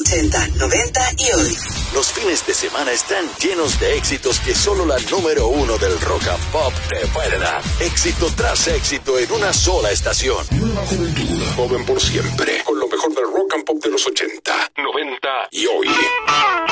80, 90 y hoy. Los fines de semana están llenos de éxitos que solo la número uno del rock and pop te puede dar. Éxito tras éxito en una sola estación. Nueva juventud, joven por siempre, con lo mejor del rock and pop de los 80, 90 y hoy.